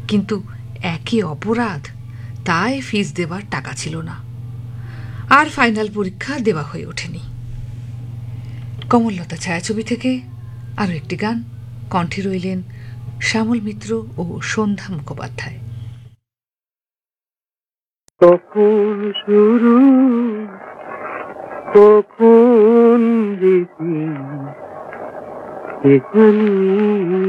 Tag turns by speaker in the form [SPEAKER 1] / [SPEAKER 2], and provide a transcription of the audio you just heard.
[SPEAKER 1] কিন্তু একই অপরাধ, তাই ফিস দেবার টাকা ছিল না, আর ফাইনাল পরীক্ষা দেওয়া হয়ে ওঠেনি। কমললতা ছায়াছবি থেকে আরও একটি গান, কণ্ঠে রইলেন শ্যামল মিত্র ও সন্ধ্যা মুখোপাধ্যায়।
[SPEAKER 2] কখন শুরু, কখন যেতে, এখানে